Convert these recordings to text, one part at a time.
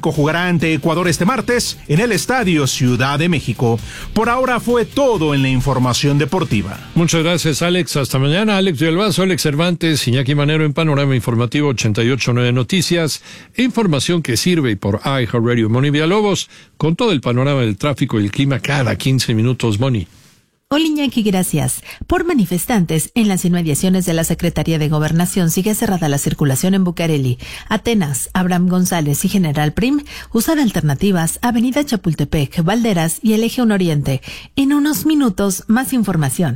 México jugará ante Ecuador este martes en el Estadio Ciudad de México. Por ahora fue todo en la información deportiva. Muchas gracias, Alex. Hasta mañana. Alex Villalbazo, Alex Cervantes, Iñaki Manero en Panorama Informativo 88.9 Noticias. Información que sirve por iHeartRadio. Moni Villalobos, con todo el panorama del tráfico y el clima cada 15 minutos, Moni. Hola, Iñaki, gracias. Por manifestantes, en las inmediaciones de la Secretaría de Gobernación sigue cerrada la circulación en Bucareli, Atenas, Abraham González y General Prim. Usan alternativas Avenida Chapultepec, Valderas y el Eje 1 Oriente. En unos minutos, más información.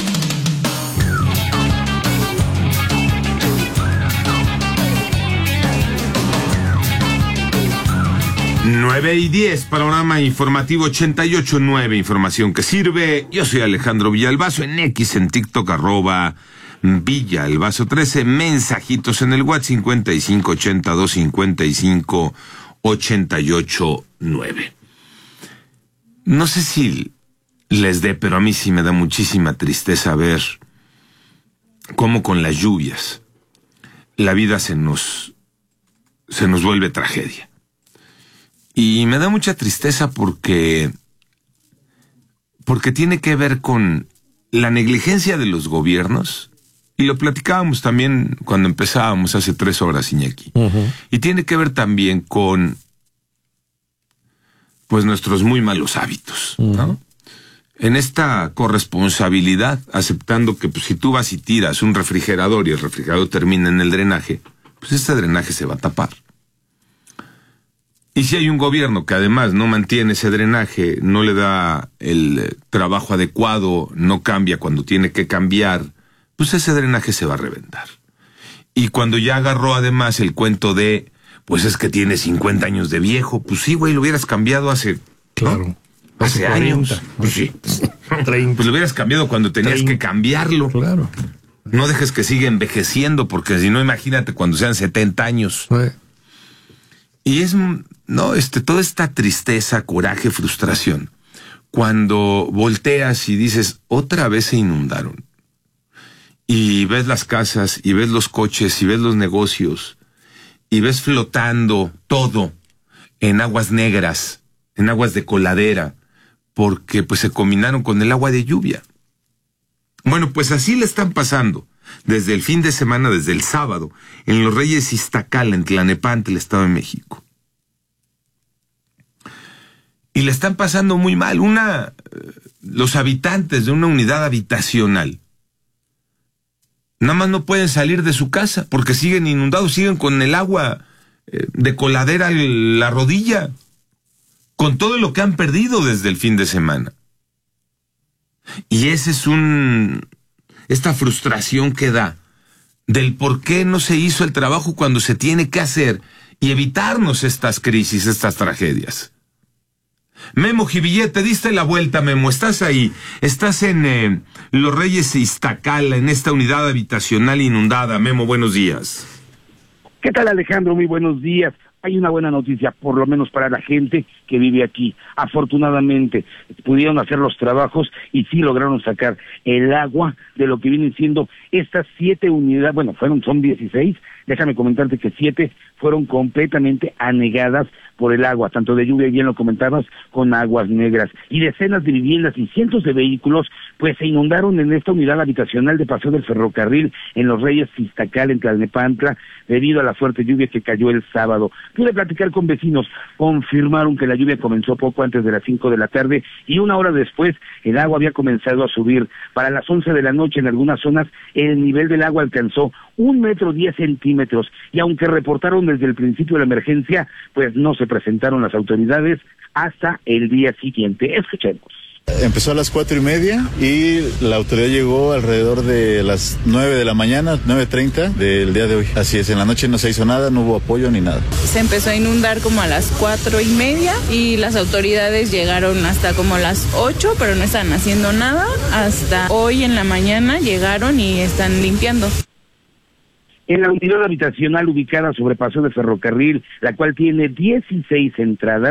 9:10, Panorama Informativo 88.9, información que sirve. Yo soy Alejandro Villalbazo, en X, en TikTok, @Villalbazo13, mensajitos en el WhatsApp 55825588.9. No sé si les dé, pero a mí sí me da muchísima tristeza ver cómo con las lluvias la vida se nos vuelve tragedia. Y me da mucha tristeza porque tiene que ver con la negligencia de los gobiernos, y lo platicábamos también cuando empezábamos hace 3 horas, Iñaki. Uh-huh. Y tiene que ver también con, pues, nuestros muy malos hábitos, uh-huh, ¿no? En esta corresponsabilidad, aceptando que, pues, si tú vas y tiras un refrigerador y el refrigerador termina en el drenaje, pues este drenaje se va a tapar. Y si hay un gobierno que además no mantiene ese drenaje, no le da el trabajo adecuado, no cambia cuando tiene que cambiar, pues ese drenaje se va a reventar. Y cuando ya agarró además el cuento de, pues es que tiene 50 años de viejo, pues sí, güey, lo hubieras cambiado hace... Claro. ¿No? Hace años. Pues sí. 30. Pues lo hubieras cambiado cuando tenías 30. Que cambiarlo. Claro. No dejes que siga envejeciendo, porque si no, imagínate cuando sean 70 años. Sí. Y es... No, toda esta tristeza, coraje, frustración, cuando volteas y dices, otra vez se inundaron, y ves las casas, y ves los coches, y ves los negocios, y ves flotando todo en aguas negras, en aguas de coladera, porque pues se combinaron con el agua de lluvia. Bueno, pues así le están pasando desde el fin de semana, desde el sábado, en Los Reyes Iztacala, en Tlalnepantla, el Estado de México. Y le están pasando muy mal. Los habitantes de una unidad habitacional nada más no pueden salir de su casa porque siguen inundados, siguen con el agua de coladera en la rodilla, con todo lo que han perdido desde el fin de semana. Y ese es esta frustración que da del por qué no se hizo el trabajo cuando se tiene que hacer y evitarnos estas crisis, estas tragedias. Memo Jivillé, te diste la vuelta, Memo, estás ahí, estás en Los Reyes Iztacala, en esta unidad habitacional inundada. Memo, buenos días. ¿Qué tal, Alejandro? Muy buenos días. Hay una buena noticia, por lo menos para la gente que vive aquí. Afortunadamente, pudieron hacer los trabajos y sí lograron sacar el agua de lo que vienen siendo estas 7 unidades, bueno, son 16, déjame comentarte que 7 fueron completamente anegadas por el agua, tanto de lluvia, bien lo comentabas, con aguas negras. Y decenas de viviendas y cientos de vehículos, pues se inundaron en esta unidad habitacional de Paseo del Ferrocarril, en Los Reyes Iztacala, en Tlalnepantla, debido a la fuerte lluvia que cayó el sábado. Pude platicar con vecinos, confirmaron que la lluvia comenzó poco antes de las 5 de la tarde y 1 hora después el agua había comenzado a subir. Para las 11 de la noche en algunas zonas el nivel del agua alcanzó 1,10 m, y aunque reportaron desde el principio de la emergencia, pues no se presentaron las autoridades hasta el día siguiente. Escuchemos. Empezó a las 4:30 y la autoridad llegó alrededor de las 9 de la mañana, 9:30 del día de hoy. Así es, en la noche no se hizo nada, no hubo apoyo ni nada. Se empezó a inundar como a las 4:30 y las autoridades llegaron hasta como las 8, pero no están haciendo nada. Hasta hoy en la mañana llegaron y están limpiando. En la unidad habitacional ubicada sobre Paseo de Ferrocarril, la cual tiene 16 entradas,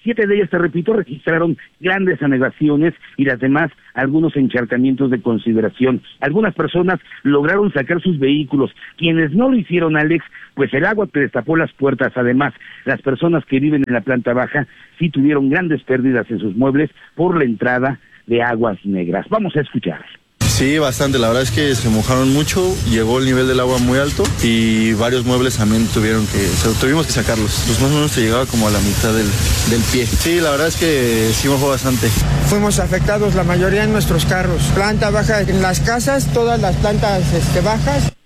7 de ellas, te repito, registraron grandes anegaciones y las demás algunos encharcamientos de consideración. Algunas personas lograron sacar sus vehículos. Quienes no lo hicieron, Alex, pues el agua te destapó las puertas. Además, las personas que viven en la planta baja sí tuvieron grandes pérdidas en sus muebles por la entrada de aguas negras. Vamos a escuchar. Sí, bastante. La verdad es que se mojaron mucho, llegó el nivel del agua muy alto y varios muebles también tuvimos que sacarlos. Pues más o menos se llegaba como a la mitad del pie. Sí, la verdad es que sí mojó bastante. Fuimos afectados la mayoría en nuestros carros. Planta baja en las casas, todas las plantas bajas.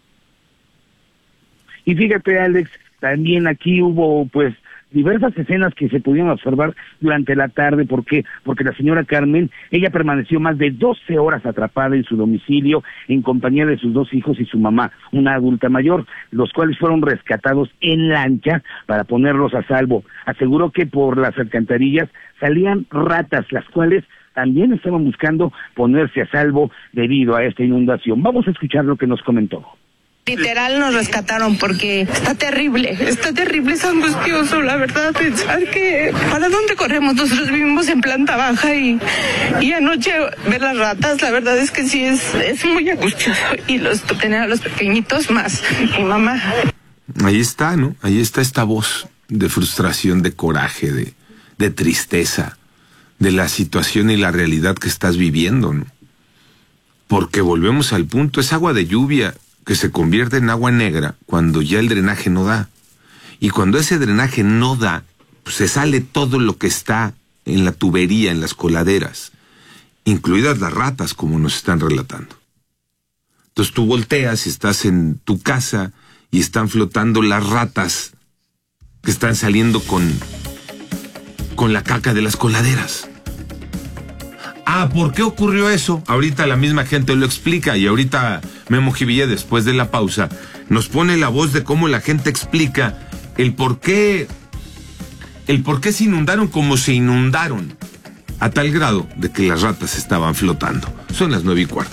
Y fíjate, Alex, también aquí hubo pues diversas escenas que se pudieron observar durante la tarde. ¿Por qué? Porque la señora Carmen, ella permaneció más de 12 horas atrapada en su domicilio en compañía de sus 2 hijos y su mamá, una adulta mayor, los cuales fueron rescatados en lancha para ponerlos a salvo. Aseguró que por las alcantarillas salían ratas, las cuales también estaban buscando ponerse a salvo debido a esta inundación. Vamos a escuchar lo que nos comentó. Literal nos rescataron porque está terrible, es angustioso, la verdad, pensar que ¿para dónde corremos? Nosotros vivimos en planta baja y anoche ver las ratas, la verdad es que sí es muy angustioso, y tener a los pequeñitos más, mi mamá. Ahí está, ¿no? Ahí está esta voz de frustración, de coraje, de tristeza, de la situación y la realidad que estás viviendo, ¿no? Porque volvemos al punto, es agua de lluvia que se convierte en agua negra cuando ya el drenaje no da. Y cuando ese drenaje no da, pues se sale todo lo que está en la tubería, en las coladeras, incluidas las ratas, como nos están relatando. Entonces tú volteas y estás en tu casa y están flotando las ratas que están saliendo con la caca de las coladeras. ¿Por qué ocurrió eso? Ahorita la misma gente lo explica y ahorita Memo Jivilla, después de la pausa, nos pone la voz de cómo la gente explica el por qué se inundaron como se inundaron, a tal grado de que las ratas estaban flotando. Son las 9:15.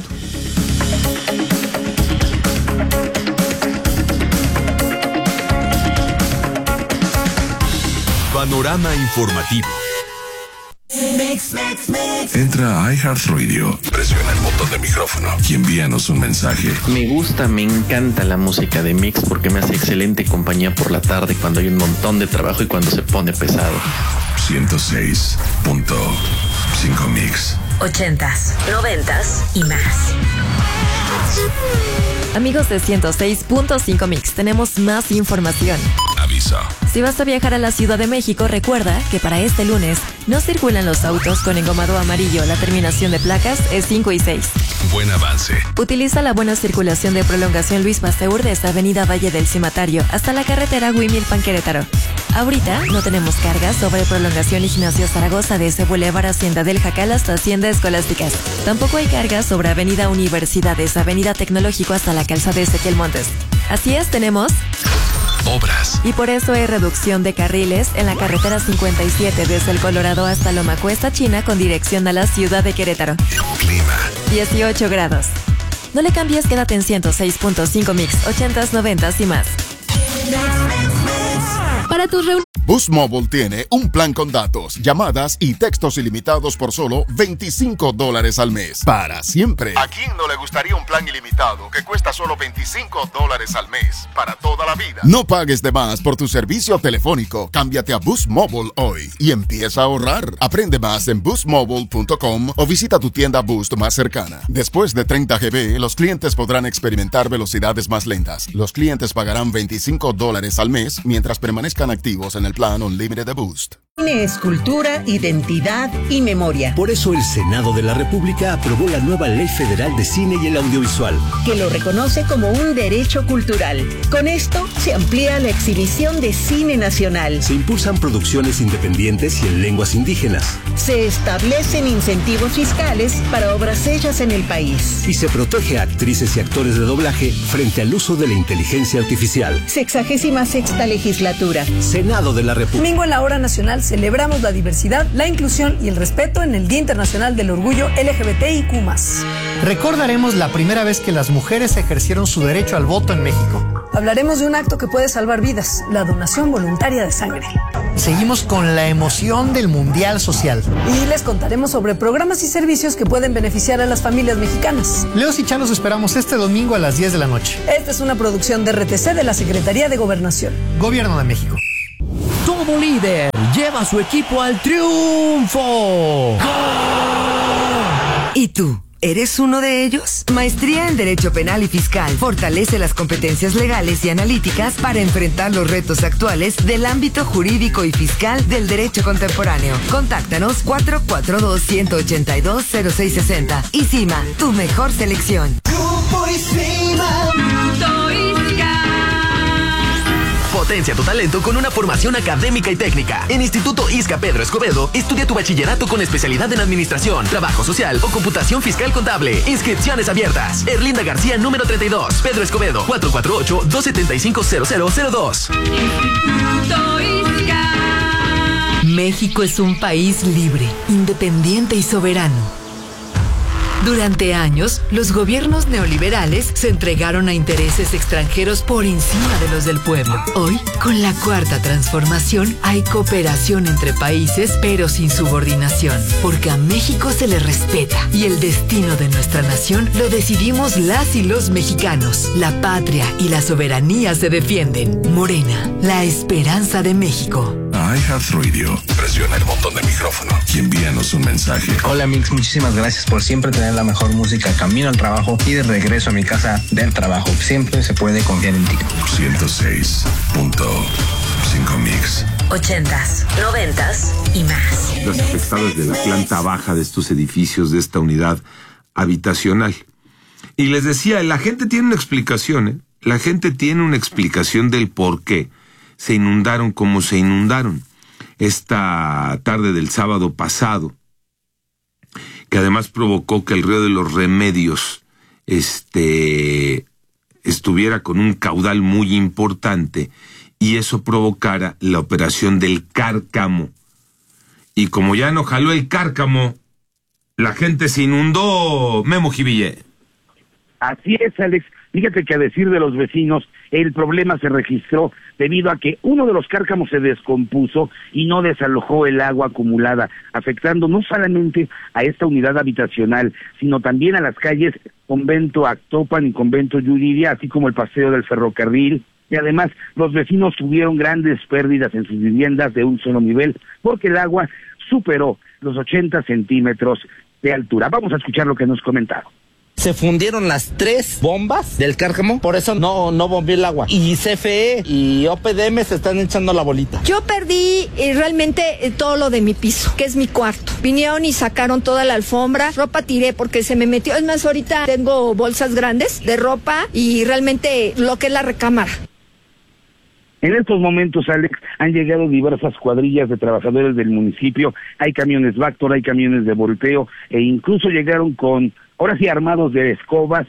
Panorama informativo. Entra a iHeartRadio, presiona el botón de micrófono y envíanos un mensaje. Me encanta la música de Mix porque me hace excelente compañía por la tarde cuando hay un montón de trabajo y cuando se pone pesado. 106.5 Mix. 80s, 90s y más. Amigos de 106.5 Mix, tenemos más información. Aviso. Si vas a viajar a la Ciudad de México, recuerda que para este lunes no circulan los autos con engomado amarillo. La terminación de placas es 5 y 6. Buen avance. Utiliza la buena circulación de prolongación Luis Pasteur desde Avenida Valle del Cimatario hasta la carretera Huimilpan-Querétaro. Ahorita no tenemos cargas sobre prolongación Ignacio Zaragoza desde Boulevard Hacienda del Jacal hasta Hacienda Escolásticas. Tampoco hay cargas sobre Avenida Universidades, Avenida Tecnológico hasta la calzada de Ezequiel Montes. Así es, tenemos obras. Y por eso hay reducción de carriles en la carretera 57 desde el Colorado hasta Loma Cuesta China con dirección a la ciudad de Querétaro. Clima. 18 grados. No le cambies, quédate en 106.5 Mix, 80s, 90s y más. Para tus reuniones. Boost Mobile tiene un plan con datos, llamadas y textos ilimitados por solo $25 al mes. Para siempre. ¿A quién no le gustaría un plan ilimitado que cuesta solo $25 al mes? Para toda la vida. No pagues de más por tu servicio telefónico. Cámbiate a Boost Mobile hoy y empieza a ahorrar. Aprende más en boostmobile.com o visita tu tienda Boost más cercana. Después de 30 GB, los clientes podrán experimentar velocidades más lentas. Los clientes pagarán $25 al mes mientras permanezcan activos en el plan Unlimited de Boost. Cine es cultura, identidad y memoria. Por eso el Senado de la República aprobó la nueva Ley Federal de Cine y el Audiovisual, que lo reconoce como un derecho cultural. Con esto se amplía la exhibición de cine nacional. Se impulsan producciones independientes y en lenguas indígenas. Se establecen incentivos fiscales para obras hechas en el país. Y se protege a actrices y actores de doblaje frente al uso de la inteligencia artificial. 66ª legislatura. Senado de la República. Domingo en la hora nacional celebramos la diversidad, la inclusión y el respeto en el Día Internacional del Orgullo LGBTIQ+. Recordaremos la primera vez que las mujeres ejercieron su derecho al voto en México. Hablaremos de un acto que puede salvar vidas, la donación voluntaria de sangre. Seguimos con la emoción del Mundial Social. Y les contaremos sobre programas y servicios que pueden beneficiar a las familias mexicanas. Leos y Chan los esperamos este domingo a las 10 de la noche. Esta es una producción de RTC de la Secretaría de Gobernación. Gobierno de México. Todo líder lleva a su equipo al triunfo. ¿Y tú? ¿Eres uno de ellos? Maestría en Derecho Penal y Fiscal fortalece las competencias legales y analíticas para enfrentar los retos actuales del ámbito jurídico y fiscal del derecho contemporáneo. Contáctanos 442-182-0660. ICIMA, tu mejor selección. Grupo ICIMA. Potencia tu talento con una formación académica y técnica. En Instituto ISCA Pedro Escobedo, estudia tu bachillerato con especialidad en Administración, Trabajo Social o Computación Fiscal Contable. Inscripciones abiertas. Erlinda García, número 32. Pedro Escobedo, 448-275-0002. México es un país libre, independiente y soberano. Durante años, los gobiernos neoliberales se entregaron a intereses extranjeros por encima de los del pueblo. Hoy, con la Cuarta Transformación, hay cooperación entre países, pero sin subordinación, porque a México se le respeta y el destino de nuestra nación lo decidimos las y los mexicanos. La patria y la soberanía se defienden. Morena, la esperanza de México. iHeartRadio. Presiona el botón de micrófono y envíanos un mensaje. Hola Mix, muchísimas gracias por siempre tener la mejor música camino al trabajo y de regreso a mi casa del trabajo. Siempre se puede confiar en ti. 106.5 Mix. 80s, 90s y más. Las afectadas de la planta baja de estos edificios, de esta unidad habitacional. Y les decía, la gente tiene una explicación, ¿eh? La gente tiene una explicación del por qué se inundaron como se inundaron esta tarde del sábado pasado, que además provocó que el río de los Remedios estuviera con un caudal muy importante y eso provocara la operación del cárcamo. Y como ya no jaló el cárcamo, la gente se inundó. Memo Jiville. Así es, Alex. Fíjate que a decir de los vecinos, el problema se registró debido a que uno de los cárcamos se descompuso y no desalojó el agua acumulada, afectando no solamente a esta unidad habitacional, sino también a las calles Convento Actopan y Convento Yuriria, así como el paseo del ferrocarril. Y además, los vecinos tuvieron grandes pérdidas en sus viviendas de un solo nivel, porque el agua superó los 80 centímetros de altura. Vamos a escuchar lo que nos comentaron. Se fundieron las 3 bombas del cárcamo, por eso no bombeó el agua. Y CFE y OPDM se están echando la bolita. Yo perdí realmente todo lo de mi piso, que es mi cuarto. Vinieron y sacaron toda la alfombra, ropa tiré porque se me metió. Es más, ahorita tengo bolsas grandes de ropa y realmente lo que es la recámara. En estos momentos, Alex, han llegado diversas cuadrillas de trabajadores del municipio. Hay camiones Vactor, hay camiones de volteo e incluso llegaron con, ahora sí, armados de escobas,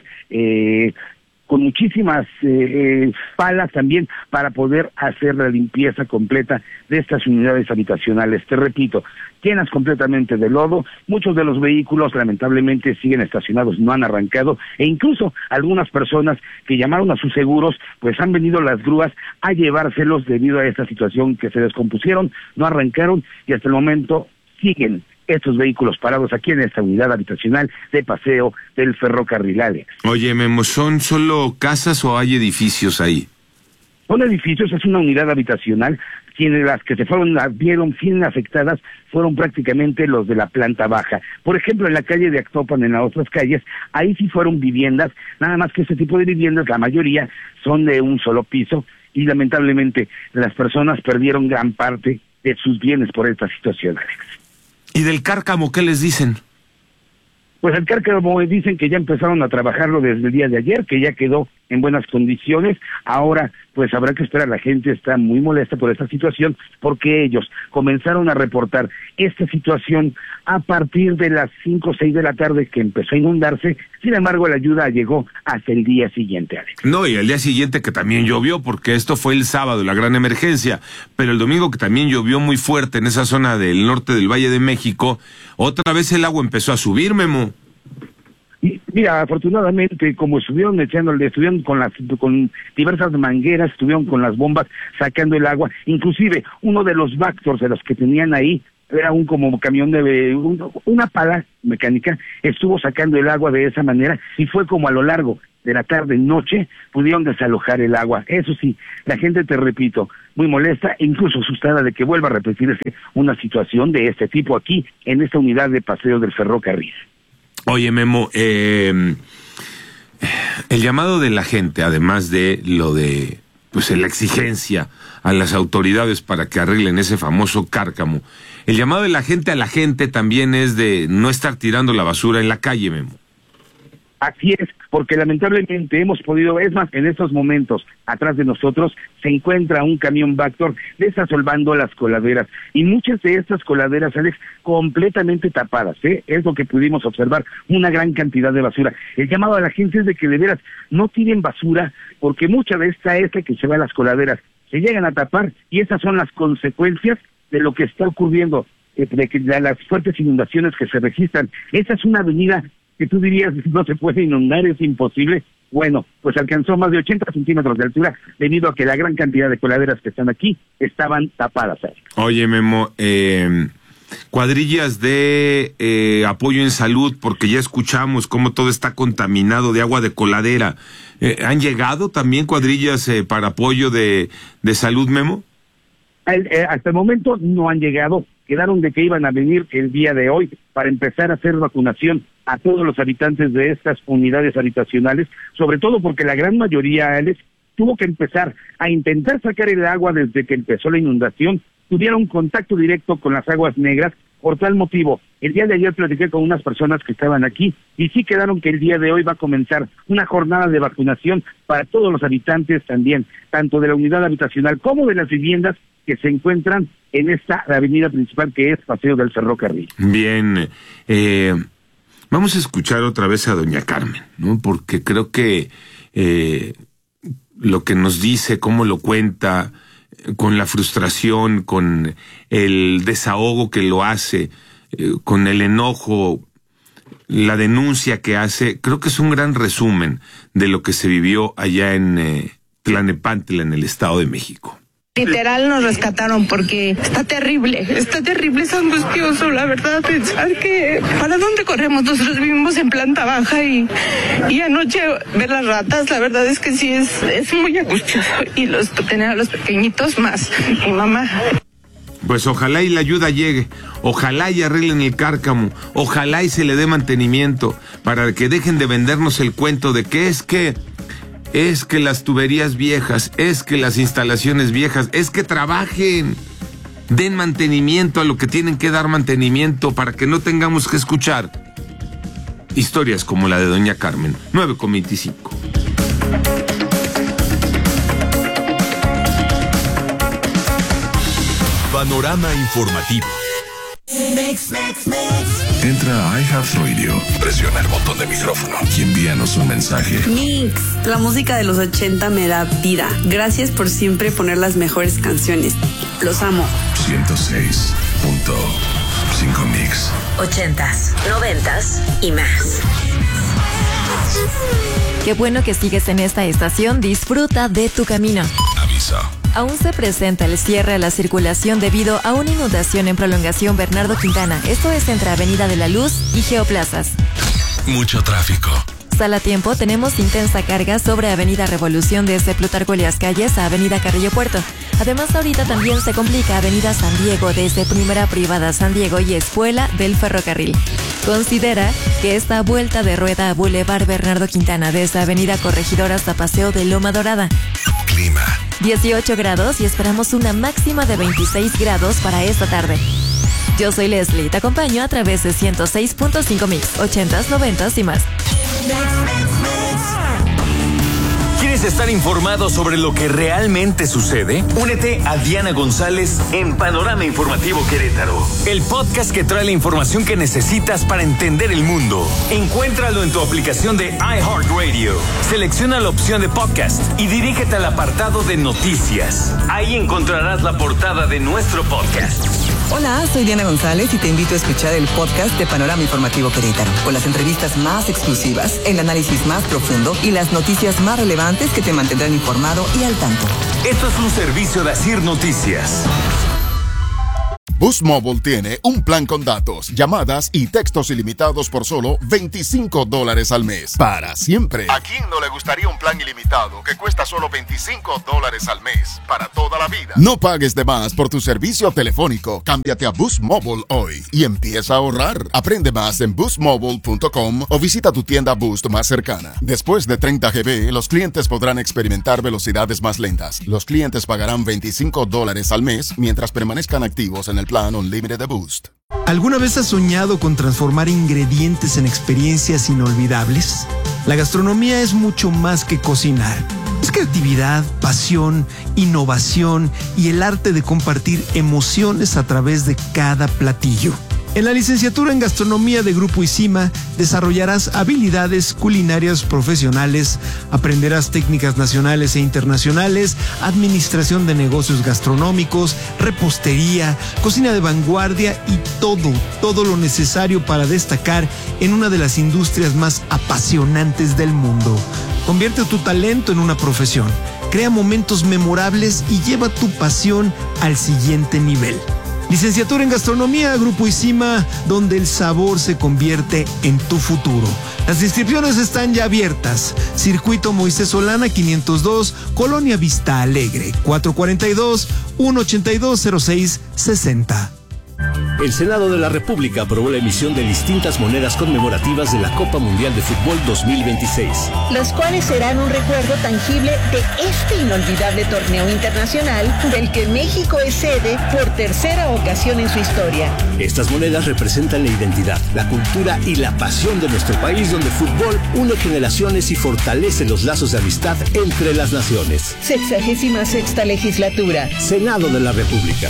con muchísimas palas también para poder hacer la limpieza completa de estas unidades habitacionales. Te repito, llenas completamente de lodo, muchos de los vehículos lamentablemente siguen estacionados, no han arrancado, e incluso algunas personas que llamaron a sus seguros, pues han venido las grúas a llevárselos debido a esta situación, que se descompusieron, no arrancaron y hasta el momento siguen estos vehículos parados aquí en esta unidad habitacional de paseo del ferrocarril, Alex. Oye, Memo, ¿son solo casas o hay edificios ahí? Son edificios, es una unidad habitacional. Quienes las que se vieron bien afectadas fueron prácticamente los de la planta baja. Por ejemplo, en la calle de Actopan, en las otras calles, ahí sí fueron viviendas, nada más que ese tipo de viviendas, la mayoría son de un solo piso, y lamentablemente las personas perdieron gran parte de sus bienes por esta situación, Alex. ¿Y del cárcamo qué les dicen? Pues el cárcamo dicen que ya empezaron a trabajarlo desde el día de ayer, que ya quedó en buenas condiciones. Ahora, pues habrá que esperar. La gente está muy molesta por esta situación porque ellos comenzaron a reportar esta situación a partir de las 5 o 6 de la tarde que empezó a inundarse. Sin embargo, la ayuda llegó hasta el día siguiente, Alex. No, y el día siguiente que también llovió, porque esto fue el sábado, la gran emergencia, pero el domingo que también llovió muy fuerte en esa zona del norte del Valle de México, otra vez el agua empezó a subir, Memo. Y mira, afortunadamente, como estuvieron con diversas mangueras, estuvieron con las bombas sacando el agua, inclusive uno de los Vactors de los que tenían ahí, era un como camión una pala mecánica, estuvo sacando el agua de esa manera, y fue como a lo largo de la tarde noche pudieron desalojar el agua. Eso sí, la gente, te repito, muy molesta e incluso asustada de que vuelva a repetirse una situación de este tipo aquí, en esta unidad de paseo del ferrocarril. Oye, Memo, el llamado de la gente, además de lo de la exigencia a las autoridades para que arreglen ese famoso cárcamo, el llamado de la gente a la gente también es de no estar tirando la basura en la calle, Memo. Así es, porque lamentablemente hemos podido, es más, en estos momentos, atrás de nosotros, se encuentra un camión Vactor desasolvando las coladeras, y muchas de estas coladeras, Alex, completamente tapadas, es lo que pudimos observar, una gran cantidad de basura. El llamado a la gente es de que de veras no tiren basura, porque mucha de esta es la que se va a las coladeras, se llegan a tapar, y esas son las consecuencias de lo que está ocurriendo, de las fuertes inundaciones que se registran. Esa es una avenida que tú dirías no se puede inundar, es imposible. Bueno, pues alcanzó más de 80 centímetros de altura debido a que la gran cantidad de coladeras que están aquí estaban tapadas. Oye, Memo, cuadrillas de apoyo en salud, porque ya escuchamos cómo todo está contaminado de agua de coladera. ¿Han llegado también cuadrillas para apoyo de salud, Memo? Hasta el momento no han llegado. Quedaron de que iban a venir el día de hoy para empezar a hacer vacunación a todos los habitantes de estas unidades habitacionales, sobre todo porque la gran mayoría, Alex, tuvo que empezar a intentar sacar el agua desde que empezó la inundación, tuvieron contacto directo con las aguas negras. Por tal motivo, el día de ayer platiqué con unas personas que estaban aquí y sí quedaron que el día de hoy va a comenzar una jornada de vacunación para todos los habitantes también, tanto de la unidad habitacional como de las viviendas que se encuentran en esta avenida principal que es Paseo del Ferrocarril. Bien, vamos a escuchar otra vez a doña Carmen, ¿no? Porque creo que lo que nos dice, cómo lo cuenta, con la frustración, con el desahogo que lo hace, con el enojo, la denuncia que hace, creo que es un gran resumen de lo que se vivió allá en Tlalnepantla, en el Estado de México. Literal nos rescataron porque está terrible, es angustioso, la verdad, pensar que ¿para dónde corremos? Nosotros vivimos en planta baja y anoche ver las ratas, la verdad es que sí es muy angustioso, y tener a los pequeñitos más, mi mamá. Pues ojalá y la ayuda llegue, ojalá y arreglen el cárcamo, ojalá y se le dé mantenimiento para que dejen de vendernos el cuento de que es que las tuberías viejas, es que las instalaciones viejas, es que trabajen, den mantenimiento a lo que tienen que dar mantenimiento para que no tengamos que escuchar historias como la de doña Carmen. 9:25. Panorama informativo. Entra a iHeartRadio, presiona el botón de micrófono y envíanos un mensaje. Mix, la música de los 80 me da vida. Gracias por siempre poner las mejores canciones. Los amo. 106.5 Mix. 80s, 90s y más. Qué bueno que sigues en esta estación. Disfruta de tu camino. Aviso. Aún se presenta el cierre a la circulación debido a una inundación en prolongación Bernardo Quintana. Esto es entre Avenida de la Luz y Geoplazas. Mucho tráfico. Sala Tiempo, tenemos intensa carga sobre Avenida Revolución desde Plutarco Elías Calles a Avenida Carrillo Puerto. Además, ahorita también se complica Avenida San Diego desde Primera Privada San Diego y Espuela del Ferrocarril. Considera que esta vuelta de rueda a Boulevard Bernardo Quintana desde Avenida Corregidor hasta Paseo de Loma Dorada. Clima. 18 grados y esperamos una máxima de 26 grados para esta tarde. Yo soy Leslie, te acompaño a través de 106.5 Mix, 80s, 90s y más. ¿Quieres estar informado sobre lo que realmente sucede? Únete a Diana González en Panorama Informativo Querétaro, el podcast que trae la información que necesitas para entender el mundo. Encuéntralo en tu aplicación de iHeartRadio. Selecciona la opción de podcast y dirígete al apartado de noticias. Ahí encontrarás la portada de nuestro podcast. Hola, soy Diana González y te invito a escuchar el podcast de Panorama Informativo Querétaro, con las entrevistas más exclusivas, el análisis más profundo y las noticias más relevantes que te mantendrán informado y al tanto. Esto es un servicio de Asir Noticias. Boost Mobile tiene un plan con datos, llamadas y textos ilimitados por solo $25 al mes. Para siempre. ¿A quién no le gustaría un plan ilimitado que cuesta solo $25 al mes? Para toda la vida. No pagues de más por tu servicio telefónico. Cámbiate a Boost Mobile hoy y empieza a ahorrar. Aprende más en boostmobile.com o visita tu tienda Boost más cercana. Después de 30 GB, los clientes podrán experimentar velocidades más lentas. Los clientes pagarán $25 al mes mientras permanezcan activos en el plan Unlimited de Boost. ¿Alguna vez has soñado con transformar ingredientes en experiencias inolvidables? La gastronomía es mucho más que cocinar. Es creatividad, pasión, innovación y el arte de compartir emociones a través de cada platillo. En la licenciatura en Gastronomía de Grupo ICIMA desarrollarás habilidades culinarias profesionales, aprenderás técnicas nacionales e internacionales, administración de negocios gastronómicos, repostería, cocina de vanguardia y todo lo necesario para destacar en una de las industrias más apasionantes del mundo. Convierte tu talento en una profesión, crea momentos memorables y lleva tu pasión al siguiente nivel. Licenciatura en Gastronomía, Grupo ICIMA, donde el sabor se convierte en tu futuro. Las inscripciones están ya abiertas. Circuito Moisés Solana 502, Colonia Vista Alegre, 442-182-0660. El Senado de la República aprobó la emisión de distintas monedas conmemorativas de la Copa Mundial de Fútbol 2026. Las cuales serán un recuerdo tangible de este inolvidable torneo internacional del que México es sede por tercera ocasión en su historia. Estas monedas representan la identidad, la cultura y la pasión de nuestro país, donde el fútbol une generaciones y fortalece los lazos de amistad entre las naciones. 66ª legislatura. Senado de la República.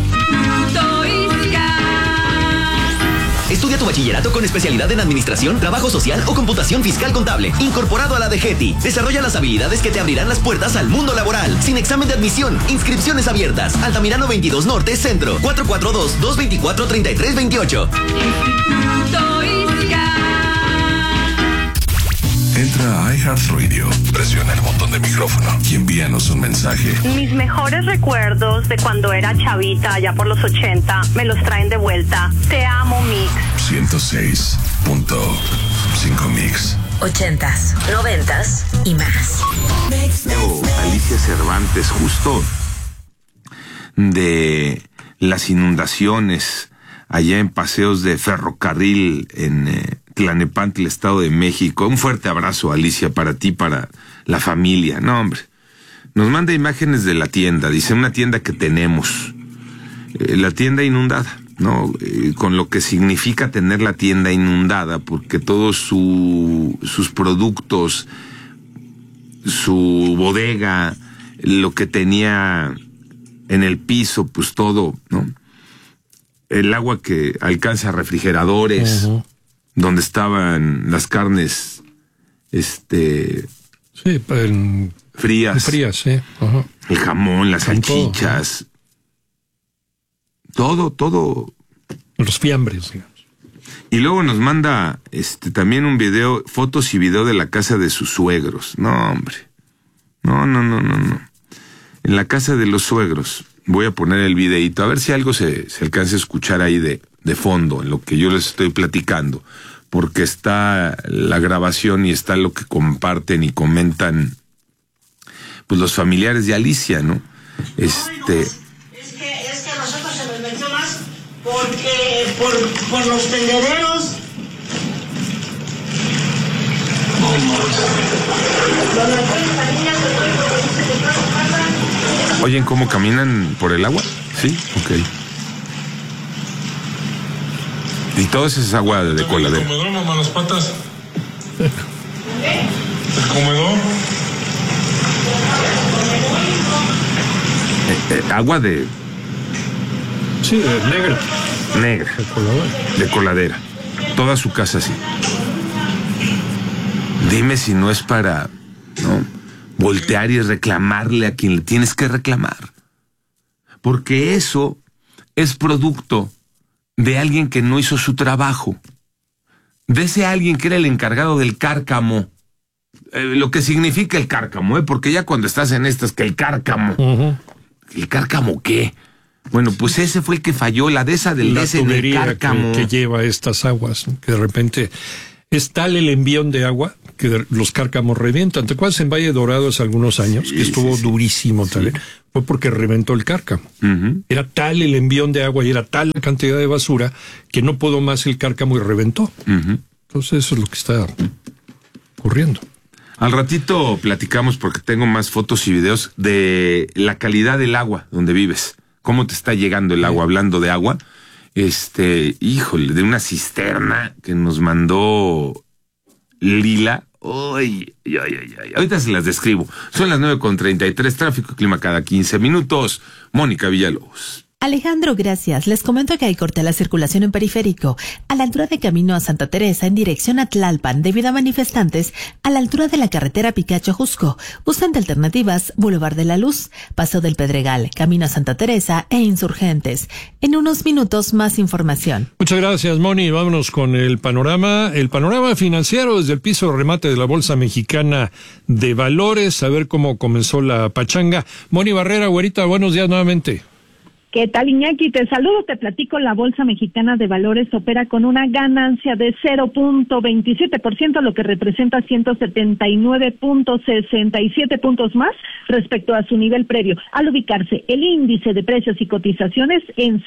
Estudia tu bachillerato con especialidad en Administración, Trabajo Social o Computación Fiscal Contable, incorporado a la DGETI. Desarrolla las habilidades que te abrirán las puertas al mundo laboral. Sin examen de admisión. Inscripciones abiertas. Altamirano 22 Norte, Centro. 442-224-3328. Entra a iHeartRadio, presiona el botón de micrófono y envíanos un mensaje. Mis mejores recuerdos de cuando era chavita, allá por los 80, me los traen de vuelta. Te amo, Mix. 106.5 Mix. 80s, 90s y más. Alicia Cervantes, justo de las inundaciones allá en Paseos de Ferrocarril en Tlanepantla, Estado de México. Un fuerte abrazo, Alicia, para ti, para la familia. No, hombre. Nos manda imágenes de la tienda. Dice, una tienda que tenemos. La tienda inundada, ¿no? Con lo que significa tener la tienda inundada, porque todos sus productos, su bodega, lo que tenía en el piso, pues todo, ¿no? El agua que alcanza refrigeradores, donde estaban las carnes, frías. Frías, sí. Ajá. El jamón, las salchichas. Todo. Los fiambres, digamos. Y luego nos manda también un video, fotos y video de la casa de sus suegros. No, hombre. No. En la casa de los suegros. Voy a poner el videíto, a ver si algo se alcanza a escuchar ahí de fondo, en lo que yo les estoy platicando, porque está la grabación y está lo que comparten y comentan pues los familiares de Alicia, ¿no? Es que a nosotros se nos metió más porque por los tendereros. ¿Oyen cómo caminan por el agua? Sí, ok. Y todo eso es agua de coladera. El comedor, mamá, las patas. El comedor. Agua de... Sí, negra. Negra. De coladera. Toda su casa así. Dime si no es para, ¿no?, voltear y reclamarle a quien le tienes que reclamar. Porque eso es producto de alguien que no hizo su trabajo, de ese alguien que era el encargado del cárcamo, lo que significa el cárcamo, porque ya cuando estás en estas, que el cárcamo, ¿el cárcamo qué? Bueno, pues ese fue el que falló, la dehesa del cárcamo. Que lleva estas aguas, que de repente es tal el envión de agua que los cárcamos revientan. ¿Te acuerdas en Valle Dorado hace algunos años? Sí, que estuvo durísimo también. Fue porque reventó el cárcamo. Era tal el envión de agua y era tal la cantidad de basura que no pudo más el cárcamo y reventó. Entonces eso es lo que está ocurriendo. Al ratito platicamos, porque tengo más fotos y videos de la calidad del agua donde vives. Cómo te está llegando el agua, hablando de agua. Híjole, de una cisterna que nos mandó Lila. Ay. Ahorita se las describo. Son las 9:33, tráfico y clima cada 15 minutos. Mónica Villalobos. Alejandro, gracias. Les comento que hay corte a la circulación en Periférico, a la altura de Camino a Santa Teresa en dirección a Tlalpan, debido a manifestantes a la altura de la carretera Picacho-Jusco. Usan de alternativas Boulevard de la Luz, Paso del Pedregal, Camino a Santa Teresa e Insurgentes. En unos minutos más información. Muchas gracias, Moni. Vámonos con el panorama financiero desde el piso de remate de la Bolsa Mexicana de Valores, a ver cómo comenzó la pachanga. Moni Barrera, güerita, buenos días nuevamente. ¿Qué tal, Iñaki? Te saludo, te platico. La Bolsa Mexicana de Valores opera con una ganancia de 0.27%, lo que representa 179.67 puntos más respecto a su nivel previo, al ubicarse el índice de precios y cotizaciones en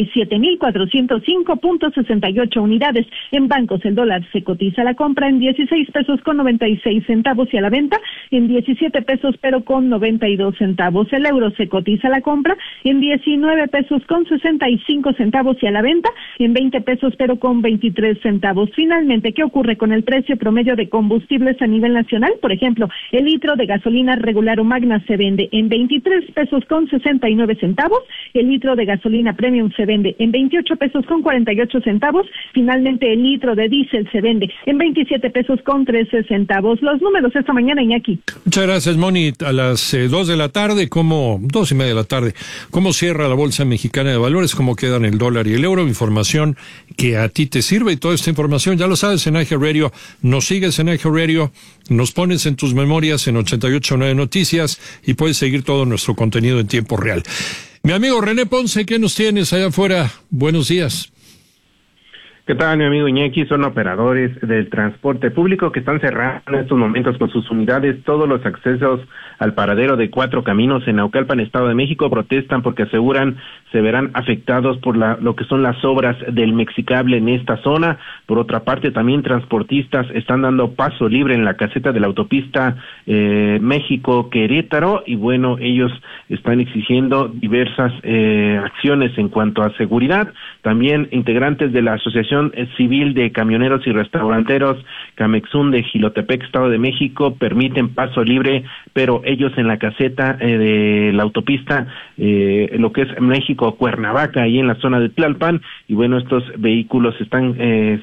67,405.68 unidades. En bancos, el dólar se cotiza a la compra en 16 pesos con 96 centavos y a la venta en 17 pesos pero con 92 centavos. El euro se cotiza a la compra en 19 pesos con 65 centavos y a la venta en 20 pesos pero con 23 centavos. Finalmente, ¿qué ocurre con el precio promedio de combustibles a nivel nacional? Por ejemplo, el litro de gasolina regular o magna se vende en 23 pesos con 69 centavos, el litro de gasolina premium se vende en 28 pesos con 48 centavos, finalmente el litro de diésel se vende en 27 pesos con 13 centavos. Los números esta mañana, Iñaki. Muchas gracias, Moni. A las 2 de la tarde, 2:30 de la tarde, ¿cómo cierra la Bolsa Mexicana de Valores? ¿Cómo quedan el dólar y el euro? Información que a ti te sirve, y toda esta información ya lo sabes en AG Radio. Nos sigues en AG Radio, nos pones en tus memorias en 88.9 Noticias y puedes seguir todo nuestro contenido en tiempo real. Mi amigo René Ponce, ¿qué nos tienes allá afuera? Buenos días. ¿Qué tal, mi amigo Iñaki? Son operadores del transporte público que están cerrando en estos momentos con sus unidades todos los accesos al paradero de Cuatro Caminos en Naucalpan, Estado de México. Protestan porque aseguran se verán afectados por lo que son las obras del Mexicable en esta zona. Por otra parte, también transportistas están dando paso libre en la caseta de la autopista México-Querétaro, y bueno, ellos están exigiendo diversas acciones en cuanto a seguridad. También integrantes de la Asociación Civil de Camioneros y Restauranteros Camexún de Jilotepec, Estado de México, permiten paso libre, pero ellos en la caseta de la autopista, lo que es México-Cuernavaca, ahí en la zona de Tlalpan, y bueno, estos vehículos están,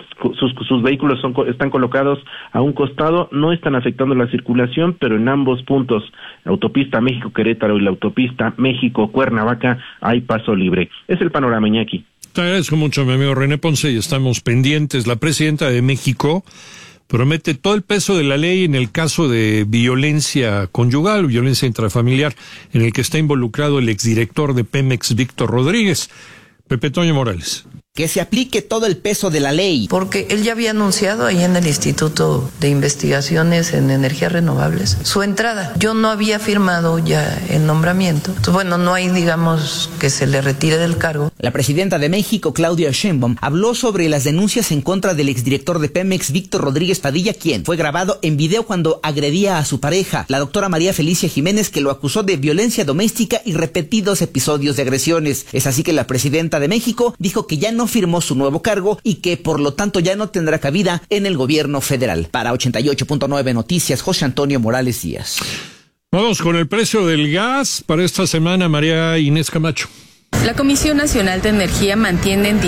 sus vehículos están colocados a un costado, no están afectando la circulación, pero en ambos puntos, la autopista México-Querétaro y la autopista México-Cuernavaca, hay paso libre. Es el panorama, Iñaki. Te agradezco mucho, mi amigo René Ponce, y estamos pendientes. La presidenta de México promete todo el peso de la ley en el caso de violencia conyugal, violencia intrafamiliar, en el que está involucrado el exdirector de Pemex, Víctor Rodríguez. Pepe Toño Morales. Que se aplique todo el peso de la ley. Porque él ya había anunciado ahí en el Instituto de Investigaciones en Energías Renovables su entrada. Yo no había firmado ya el nombramiento. Entonces, bueno, no hay, digamos, que se le retire del cargo. La presidenta de México, Claudia Sheinbaum, habló sobre las denuncias en contra del exdirector de Pemex, Víctor Rodríguez Padilla, quien fue grabado en video cuando agredía a su pareja, la doctora María Felicia Jiménez, que lo acusó de violencia doméstica y repetidos episodios de agresiones. Es así que la presidenta de México dijo que ya no firmó su nuevo cargo y que por lo tanto ya no tendrá cabida en el gobierno federal. Para 88.9 Noticias, José Antonio Morales Díaz. Vamos con el precio del gas para esta semana, María Inés Camacho. La Comisión Nacional de Energía mantiene en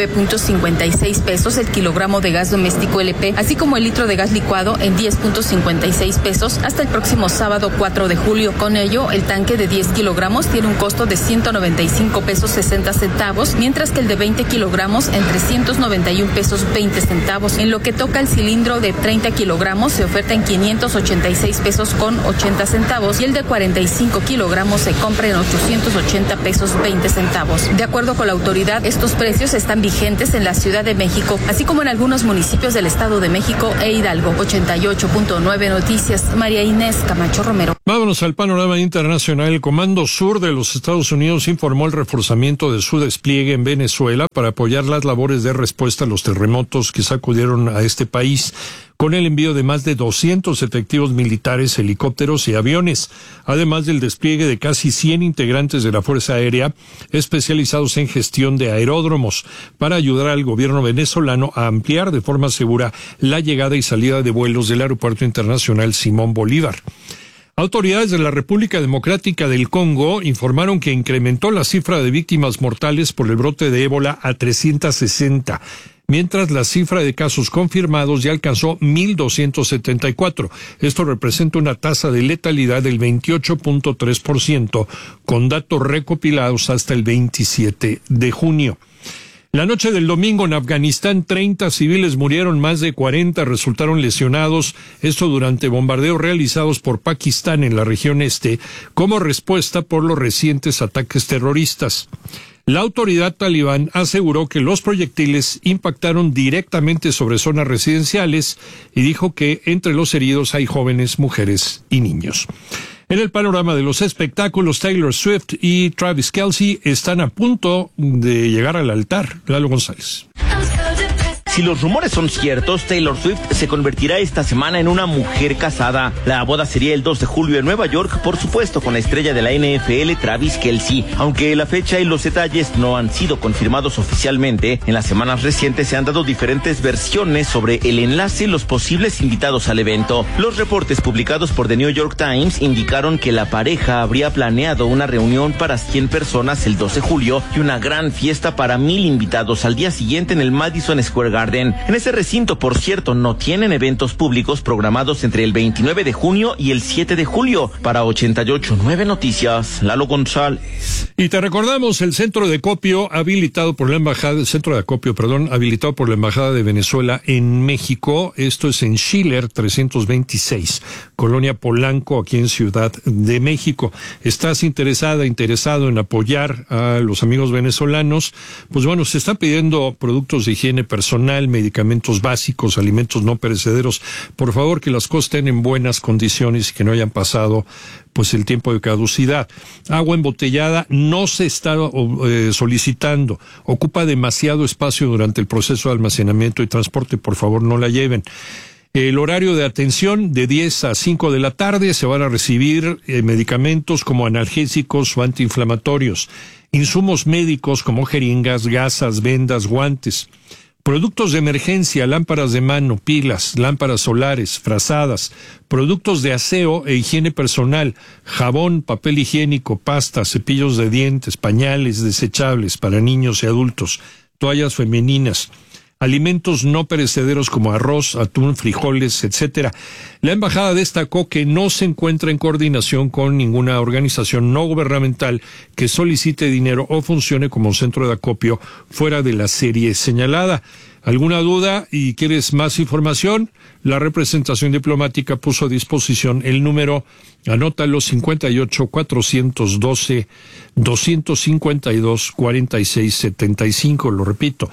19.56 pesos el kilogramo de gas doméstico LP, así como el litro de gas licuado en 10.56 pesos hasta el próximo sábado 4 de julio. Con ello, el tanque de 10 kilogramos tiene un costo de 195 pesos 60 centavos, mientras que el de 20 kilogramos en 391 pesos 20 centavos. En lo que toca el cilindro de 30 kilogramos se oferta en 586 pesos con 80 centavos y el de 45 kilogramos se compra en 880 pesos 20 centavos. De acuerdo con la autoridad, estos precios están vigentes en la Ciudad de México, así como en algunos municipios del Estado de México e Hidalgo. 88.9 Noticias, María Inés Camacho Romero. Vámonos al panorama internacional. El Comando Sur de los Estados Unidos informó el reforzamiento de su despliegue en Venezuela para apoyar las labores de respuesta a los terremotos que sacudieron a este país, con el envío de más de 200 efectivos militares, helicópteros y aviones, además del despliegue de casi 100 integrantes de la Fuerza Aérea especializados en gestión de aeródromos para ayudar al gobierno venezolano a ampliar de forma segura la llegada y salida de vuelos del Aeropuerto Internacional Simón Bolívar. Autoridades de la República Democrática del Congo informaron que incrementó la cifra de víctimas mortales por el brote de ébola a 360. Mientras la cifra de casos confirmados ya alcanzó 1,274. Esto representa una tasa de letalidad del 28.3%, con datos recopilados hasta el 27 de junio. La noche del domingo en Afganistán, 30 civiles murieron, más de 40 resultaron lesionados, esto durante bombardeos realizados por Pakistán en la región este, como respuesta por los recientes ataques terroristas. La autoridad talibán aseguró que los proyectiles impactaron directamente sobre zonas residenciales y dijo que entre los heridos hay jóvenes, mujeres y niños. En el panorama de los espectáculos, Taylor Swift y Travis Kelce están a punto de llegar al altar. Lalo González. Si los rumores son ciertos, Taylor Swift se convertirá esta semana en una mujer casada. La boda sería el 2 de julio en Nueva York, por supuesto con la estrella de la NFL, Travis Kelce. Aunque la fecha y los detalles no han sido confirmados oficialmente, en las semanas recientes se han dado diferentes versiones sobre el enlace y los posibles invitados al evento. Los reportes publicados por The New York Times indicaron que la pareja habría planeado una reunión para 100 personas el 2 de julio y una gran fiesta para 1,000 invitados al día siguiente en el Madison Square Garden. En ese recinto, por cierto, no tienen eventos públicos programados entre el 29 de junio y el 7 de julio. Para 88.9 Noticias, Lalo González. Y te recordamos el centro de acopio habilitado por la embajada de Venezuela en México. Esto es en Schiller 326, Colonia Polanco, aquí en Ciudad de México. ¿Estás interesado en apoyar a los amigos venezolanos? Pues bueno, se está pidiendo productos de higiene personal, medicamentos básicos, alimentos no perecederos. Por favor, que las cosas estén en buenas condiciones y que no hayan pasado pues el tiempo de caducidad. Agua embotellada no se está solicitando. Ocupa demasiado espacio durante el proceso de almacenamiento y transporte. Por favor, no la lleven. El horario de atención de 10 a 5 de la tarde se van a recibir medicamentos como analgésicos o antiinflamatorios, insumos médicos como jeringas, gasas, vendas, guantes. Productos de emergencia, lámparas de mano, pilas, lámparas solares, frazadas, productos de aseo e higiene personal, jabón, papel higiénico, pasta, cepillos de dientes, pañales desechables para niños y adultos, toallas femeninas, alimentos no perecederos como arroz, atún, frijoles, etcétera. La embajada destacó que no se encuentra en coordinación con ninguna organización no gubernamental que solicite dinero o funcione como centro de acopio fuera de la serie señalada. ¿Alguna duda y quieres más información? La representación diplomática puso a disposición el número, anótalo, 58-412-252-4675, lo repito,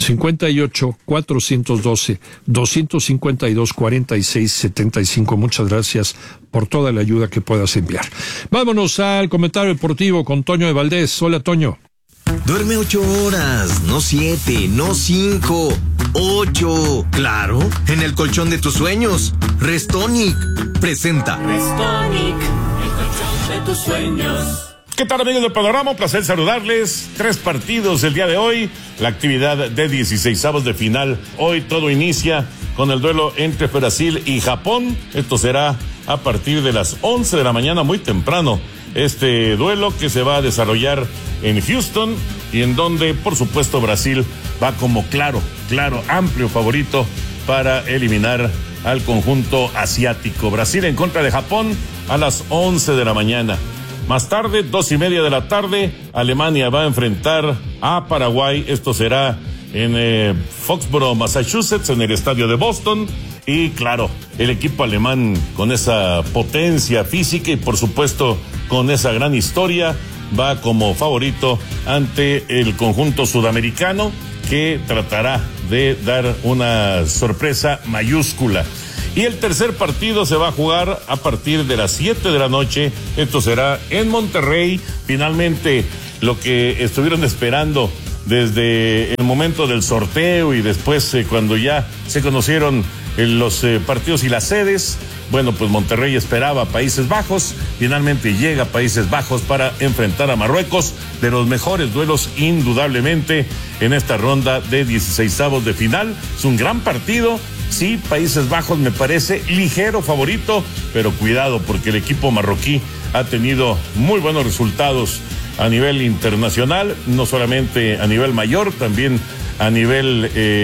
58-412-252-4675. Muchas gracias por toda la ayuda que puedas enviar. Vámonos al comentario deportivo con Toño de Valdés. Hola, Toño. Duerme 8 horas, no 7, no 5, 8. Claro, en el colchón de tus sueños. Restonic presenta. Restonic, el colchón de tus sueños. ¿Qué tal, amigos de Panorama? Un placer saludarles. 3 partidos el día de hoy. La actividad de 16avos de final. Hoy todo inicia con el duelo entre Brasil y Japón. Esto será a partir de las 11 de la mañana, muy temprano. este duelo que se va a desarrollar en Houston y en donde, por supuesto, Brasil va como claro, amplio favorito para eliminar al conjunto asiático. Brasil en contra de Japón a las 11 de la mañana. Más tarde, 2:30 de la tarde, Alemania va a enfrentar a Paraguay. Esto será en Foxborough, Massachusetts, en el estadio de Boston. Y claro, el equipo alemán con esa potencia física y por supuesto con esa gran historia va como favorito ante el conjunto sudamericano, que tratará de dar una sorpresa mayúscula. Y el tercer partido se va a jugar a partir de las 7 de la noche. Esto será en Monterrey. Finalmente, lo que estuvieron esperando desde el momento del sorteo y después cuando ya se conocieron los partidos y las sedes. Bueno, pues Monterrey esperaba a Países Bajos. Finalmente llega a Países Bajos para enfrentar a Marruecos, de los mejores duelos indudablemente en esta ronda de 16avos de final. Es un gran partido. Sí, Países Bajos me parece ligero favorito, pero cuidado porque el equipo marroquí ha tenido muy buenos resultados a nivel internacional, no solamente a nivel mayor, también a nivel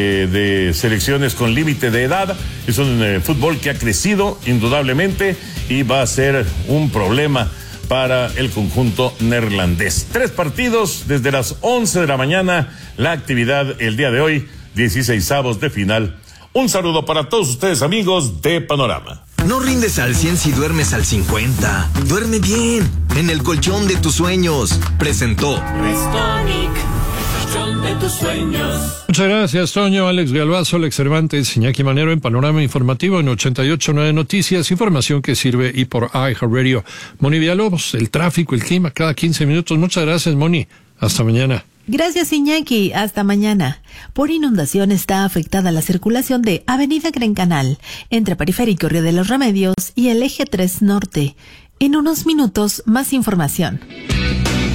de selecciones con límite de edad. Es un fútbol que ha crecido indudablemente y va a ser un problema para el conjunto neerlandés. 3 partidos desde las 11 de la mañana, la actividad el día de hoy, 16avos de final. Un saludo para todos ustedes, amigos de Panorama. No rindes al 100 si duermes al 50. Duerme bien, en el colchón de tus sueños. Presentó Restonic, el colchón de tus sueños. Muchas gracias, Toño. Alex Galvazo, Alex Cervantes, Iñaki Manero en Panorama Informativo en 88.9 Noticias, información que sirve y por iHeartRadio. Moni Villalobos, el tráfico, el clima, cada 15 minutos. Muchas gracias, Moni. Hasta mañana. Gracias, Iñaki. Hasta mañana. Por inundación está afectada la circulación de Avenida Gran Canal, entre Periférico Río de los Remedios y el Eje 3 Norte. En unos minutos, más información.